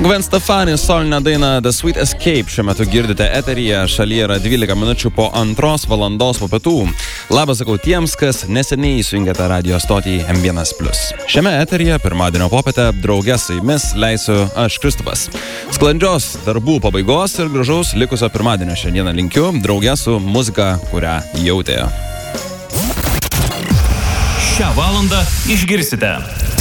Gwen Stefani solinę dainą The Sweet Escape šiuo metu girdite eteryje, šalyje yra 12 minučių po 2 valandos po pietų. Labas sakau tiems, kas neseniai įsijungėte radio stotį M1+. Šiame eteryje pirmadienio popietę drauge su jumis leisiu aš Kristupas. Sklandžios darbų pabaigos ir gražaus likusio pirmadienio šiandieną linkiu drauge su muzika, kurią jautė. Šią valandą išgirsite